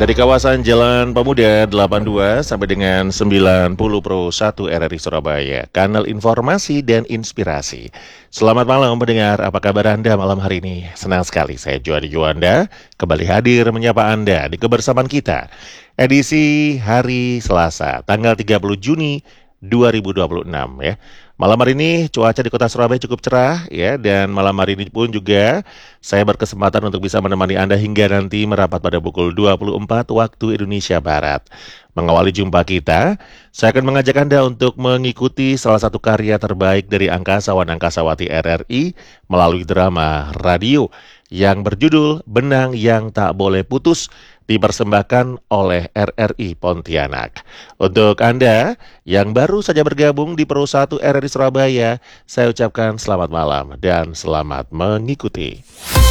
Dari kawasan Jalan Pemuda 82 sampai dengan 90 Pro 1 RRI Surabaya, kanal informasi dan inspirasi. Selamat malam mendengar, apa kabar Anda malam hari ini? Senang sekali saya Juandi Juanda kembali hadir menyapa Anda di kebersamaan kita. Edisi hari Selasa, tanggal 30 Juni 2026 ya. Malam hari ini cuaca di kota Surabaya cukup cerah ya, dan malam hari ini pun juga saya berkesempatan untuk bisa menemani Anda hingga nanti merapat pada pukul 24 waktu Indonesia Barat. Mengawali jumpa kita, saya akan mengajak Anda untuk mengikuti salah satu karya terbaik dari angkasawan angkasawati RRI melalui drama radio yang berjudul Benang Yang Tak Boleh Putus, dipersembahkan oleh RRI Pontianak. Untuk Anda yang baru saja bergabung di Pro 1 RRI Surabaya, saya ucapkan selamat malam dan selamat mengikuti.